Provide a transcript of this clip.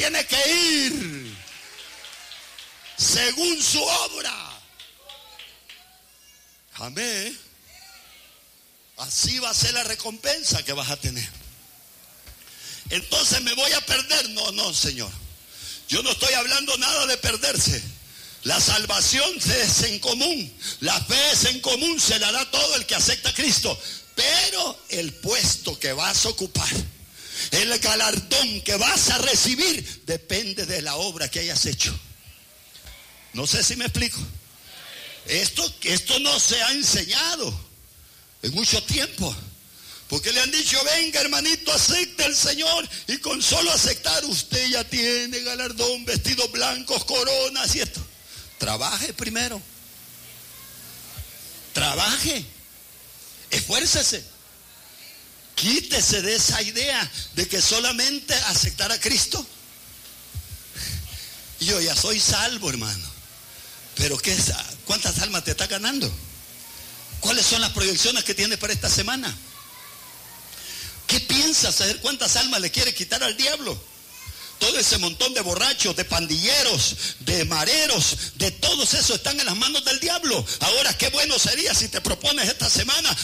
tiene que ir según su obra. Amén. Así va a ser la recompensa que vas a tener. Entonces me voy a perder. No, Señor. Yo no estoy hablando nada de perderse. La salvación es en común. La fe es en común. Se la da todo el que acepta a Cristo. Pero el puesto que vas a ocupar, el galardón que vas a recibir, depende de la obra que hayas hecho. No sé si me explico. Esto no se ha enseñado en mucho tiempo. Porque le han dicho, venga hermanito, acepte al Señor. Y con solo aceptar usted ya tiene galardón, vestidos blancos, coronas y esto. Trabaje primero. Trabaje. Esfuércese. Quítese de esa idea de que solamente aceptar a Cristo. Yo ya soy salvo, hermano. Pero ¿cuántas almas te está ganando? ¿Cuáles son las proyecciones que tienes para esta semana? ¿Qué piensas? ¿Saber cuántas almas le quiere quitar al diablo? Todo ese montón de borrachos, de pandilleros, de mareros, de todos esos están en las manos del diablo. Ahora, qué bueno sería si te propones esta semana